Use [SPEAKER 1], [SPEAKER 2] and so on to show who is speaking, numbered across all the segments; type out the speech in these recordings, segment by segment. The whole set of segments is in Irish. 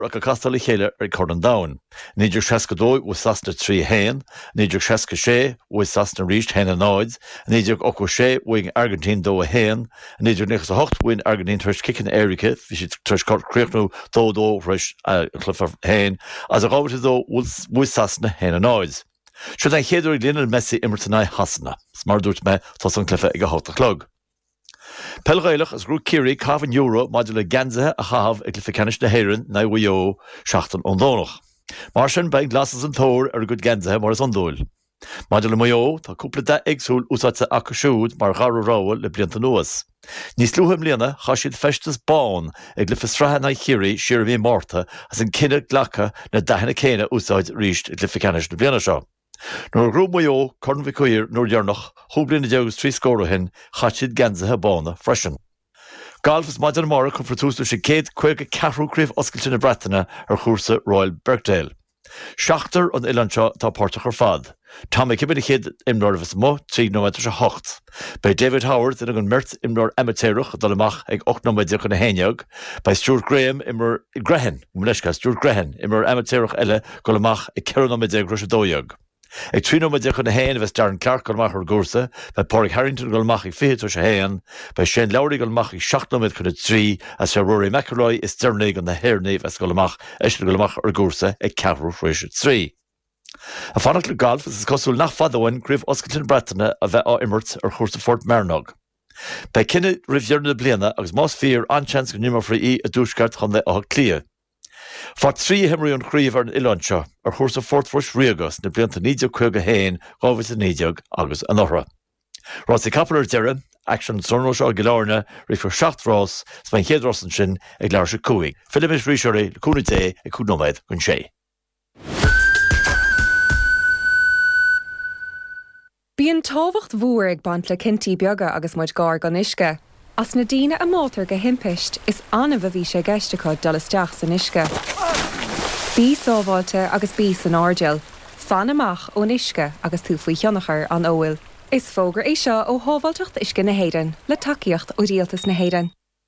[SPEAKER 1] Rach a castal chéile Cordan Down. Níidir 62 was sasna 3 hain, níidir 66 was sasna ríist hain an áids, níidir 86 wing Argentine do a hain, níidir 98 win Argentine trish kicking Erika, fi trish creichnú dó rish clufar hain, as a gábhart dó was sasna hain an áids. Should I hear the Lionel Messi immertanai hasna, smart dúirt me tos an clufa ag a háta clog. Pelghailach as grú Kiri €1 module ganzathe a chahabh ag cluficanis na héireann na bhuió seachtain an dónach. Mar sin beag glasas an tóir ar go ganzathe mar is an dúil. Module muo tá cúpla de agsúil úsáidsa acu siúd mar gharú ráil le blianta nuas. Níos luútham líana cha siad festas bán ag glyfisrathe na Kiri siar bhí Marta as an cinenne ghlacha na daithna céine úsáid ríist ag cluficanis na bliana seo. Nor grúb muo corn vi cuir nor dearnach húblin deagus 3 scórahin chatsid ganzathe bána freisin. Galfas maidir mara chun fortúsú sé céad chuig ceathrú críomh oscailte na Breataine ar chúrsa Royal Birkdale. Seachtar an Ilanseo tá páirteach ar fad. Tá mé cibin chéad imnóir bheits mo 3 nóidir se 8. Bei David Howard in an mert imnóir amatéireach dal amach ag 8 nóidir chun na héineag. Bei Stuart Graham imar Grehan, Stuart Grehan imar amatéireach eile go amach ag 4 nóidir gros a dóiag. Ag 3 nóidir chun na héin bheits Darren Clark go amach ar gúrsa, bei Pádraig Harrington go amach ag 5 se héin, bei Shane Lowry go amach ag 7 nóidir chun na 3, as Sir Rory McIlroy is Dernig an na Hairnaigh as go amach eiste go amach ar gúrsa ag 4 fréise 3. A fannach le golf is cosúil nach fadhain críomh oscailte na Breataine a bheith á immert ar chúrsa Fort Marnog. Bei cinenne ribh na bliana agus más fíor anchans go nimar frí a dúsgart chun le á clia. Fá 3 himriú an chríomh ar an Ilanseo ar chúrsa Fort Fush Riagas na blianta 95 hain gábhas a 90 agus an orra. Rás i capar ar deire, action sornó seo go learna rifar 7 rás smain chéad rás an sin ag leir se cúig. Philip is ríseoirí le cúna dé ag cúd nóméid gon sé.
[SPEAKER 2] Bíonn tábhacht mhuar ag bant le cintí beaga agus muid gár gan isce. As na daoine a mátar go himpeist is anmh a bhí sé geisteá dul isteach san isce. Bí sábháilte agus bí san ardéal, fan amach ón isce agus tú faoi cheannachar an óil. Is fógur é seo ó hábháilteacht isce na héireann le takeíocht ó rialtas na héireann.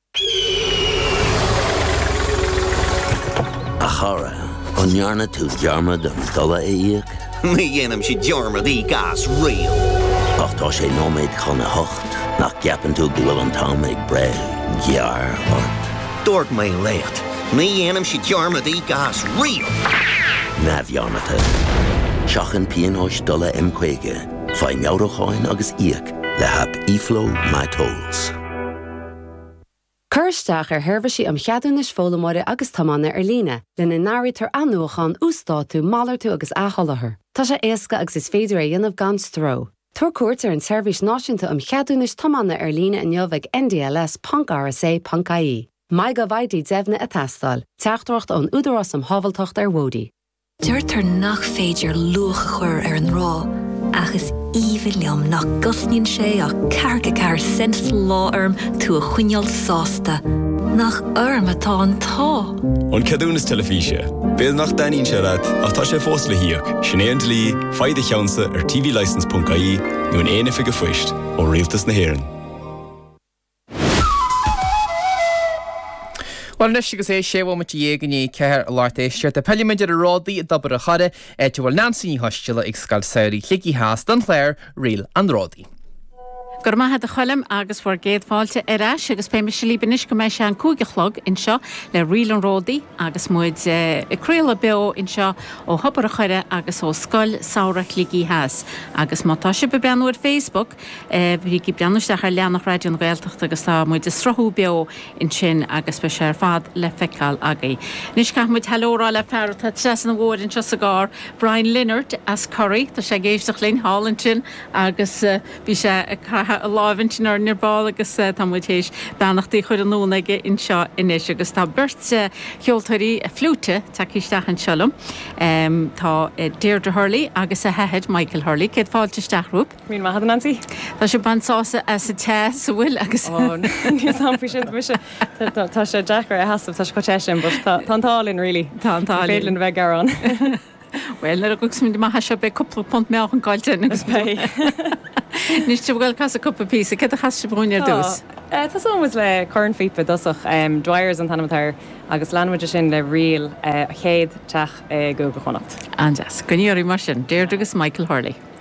[SPEAKER 3] A chara, an nearna tú dearma don dula éiag?
[SPEAKER 4] Mi dhéanam si dearma dí gas rial.
[SPEAKER 3] Ach tá sé nóméid chuna hocht, nach ceapan tú go bhfuil an tám ag bre, gear ort.
[SPEAKER 4] Dúirt mé lécht, mi dhéanam si dearma dí gas rial.
[SPEAKER 3] Na bheannata. Seachan píonóis dula imcuige, fáin meabhracháin agus íoc le hab ífló my tolls.
[SPEAKER 5] Cursteach ar hirbhí am cheadúnas fólamóide agus tamanna ar líne, lena náiritar anúchan ústáú málartú agus áhallathair. Tá sé éasca agus is féidir a dhéanamh gan stró. Tuair cuairt ar an seirbhís náisiúnta am cheadúnas tamanna ar líne in neamh NDLS.RSA.ie. Mai go bhaidí deimhne a teastáil, teachtacht an údarás am hábhaltacht ar Wódi.
[SPEAKER 6] Dúirt nach féidir luach chuir ar an rá, agus íomh liom nach gosníonn sé ach cearr sens lá orm tú a chuineal sásta, nach orm atá an tá.
[SPEAKER 7] An ceadúnas telefíse, béad nach daíonn sé rad ach tá sé fós le hiíoch, sinnéan lí, faide cheansa ar tvlicense.ie nó an éana fiige foist ó rialtas na hÉireann.
[SPEAKER 8] Well, nuisigus é séhfuil mu dhéaganí ceir láirtéisiir de peimiidir a rádaí a dabar a chare bhfuil Nancy hoistile ag scail saoirí chlicí háas don chléir rial an rádaí.
[SPEAKER 9] Gur maithe a chuilim agus bhar géadháilte aráis agus pe me se líbanis go méid se an cúigechlog inseo le rial an ródaí agus muid créile beo inseo ó hobar a chuire agus ó scoil saora chlicí háas. Agus mátá se be beanúir Facebook, bhí go beanisteach ar leannach ráidíon Gaeltacht agus tá muid is srothú beo in sin agus be sé ar fad le feiceáil agaí. Nis ceith muid helórá le fearr tá tres an bhór inseo sa gár Brian Linnert as Curry, tá sé géisteach linn hall in sin agus bhí sé a láhaintin ar nirbáil agus tá mutéis benachtaí chuir an nónaige inseo inis agus tá burt cheoltairí a flúte takeísteach an seolum. Tá Deirdre Hurley agus a head Michael Hurley, céad fáilteisteachrúp.
[SPEAKER 10] Mín maithad Nancy.
[SPEAKER 9] Tá sé bansása as sa te sa bhfuil agus
[SPEAKER 10] níos anfaí sin tá sé Jackar a hasamh tá cote sin, tá antálinn rilí.
[SPEAKER 9] Tá antálinn.
[SPEAKER 10] Féadlann bheith garán.
[SPEAKER 9] Well, na agus mí maithe se be cúpla punt meach an gáilte agus
[SPEAKER 10] bé.
[SPEAKER 9] Nís tú bhfuil cas a cuppa pí, ce a chas brúine dús.
[SPEAKER 10] Tás was le corn feedpa dosach dwires an tanamatar agus lanmuide sin le riil chéad teach go go chonacht.
[SPEAKER 9] Anjas, goníorí mar sin, déir agus Michael Hurley.